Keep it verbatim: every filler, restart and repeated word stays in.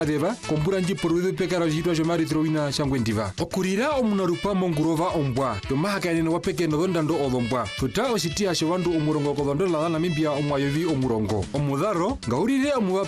Adeva, komburanji produce pekara jitwa jomari throwina changwendiva. Okurira omunarupa mongurova ombwa. Tomahaka nene wapeke nodondando odombwa. Tuta ositia shewandu omurongo kodondo la Namibia omwayovi omurongo. Omudaro, gaurire omuwa